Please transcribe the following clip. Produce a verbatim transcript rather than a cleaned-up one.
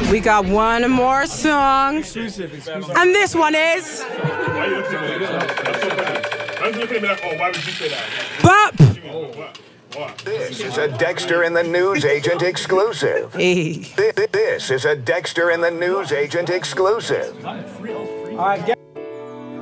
We got one more song. Exclusive, exclusive. And this one is... Why are you looking at me? I'm looking at me like, oh, why would you say that? Bop! What? What? This is a Dexter and the News Agent exclusive. Hey. This is a Dexter and the News Agent exclusive. All right, get